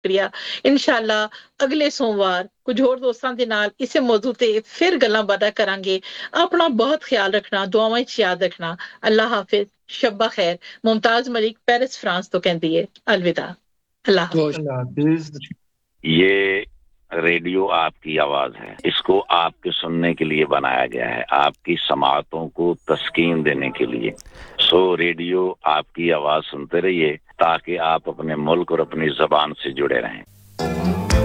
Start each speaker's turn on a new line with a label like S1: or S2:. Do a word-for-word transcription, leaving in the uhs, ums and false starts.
S1: शुक्रिया इंशाअल्लाह अगले सोमवार कुछ होर दोस्तां दे नाल इसे मौजू ते फिर गल्लां बातां करांगे अपना बहुत ख्याल रखना दुआवां च याद रखना अल्लाह हाफिज शब्बा खैर मुमताज मलिक पेरिस फ्रांस तो कहती है अलविदा अल्लाह
S2: हाफिज
S3: ये रेडियो आपकी आवाज है इसको आपके सुनने के लिए बनाया गया है आपकी समाअतों को तस्कीन देने के लिए सो रेडियो आपकी आवाज सुनते रहिए ताकि आप अपने मुल्क और अपनी ज़बान से जुड़े रहें